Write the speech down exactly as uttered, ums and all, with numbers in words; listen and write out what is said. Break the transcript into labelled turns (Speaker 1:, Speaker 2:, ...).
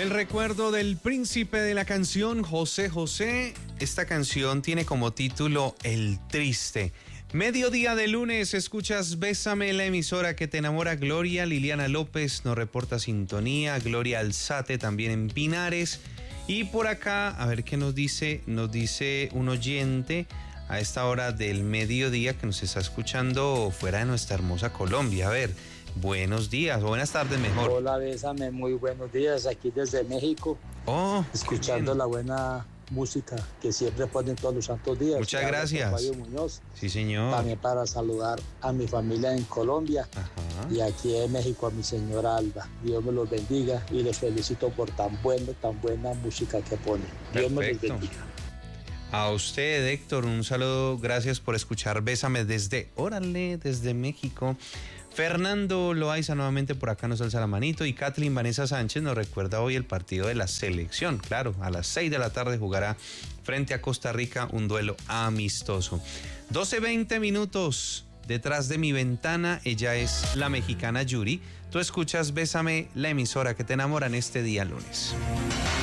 Speaker 1: El recuerdo del príncipe de la canción, José José. Esta canción tiene como título El Triste. Mediodía de lunes, escuchas Bésame, la emisora que te enamora. Gloria Liliana López nos reporta sintonía. Gloria Alzate también en Pinares. Y por acá, a ver qué nos dice, nos dice un oyente a esta hora del mediodía que nos está escuchando fuera de nuestra hermosa Colombia. A ver, buenos días o buenas tardes mejor.
Speaker 2: Hola, Bésame, muy buenos días, aquí desde México.
Speaker 1: Oh,
Speaker 2: escuchando la buena música que siempre ponen todos los santos días.
Speaker 1: Muchas gracias.
Speaker 2: Fabio Muñoz.
Speaker 1: Sí, señor.
Speaker 2: También para saludar a mi familia en Colombia. Ajá. Y aquí en México a mi señora Alba. Dios me los bendiga y les felicito por tan buena, tan buena música que ponen. Dios me los bendiga.
Speaker 1: A usted, Héctor, un saludo, gracias por escuchar Bésame desde, órale, desde México. Fernando Loaiza nuevamente por acá nos alza la manito y Kathleen Vanessa Sánchez nos recuerda hoy el partido de la selección. Claro, a las seis de la tarde jugará frente a Costa Rica un duelo amistoso. doce veinte minutos detrás de mi ventana, ella es la mexicana Yuri. Tú escuchas Bésame, la emisora que te enamora en este día lunes.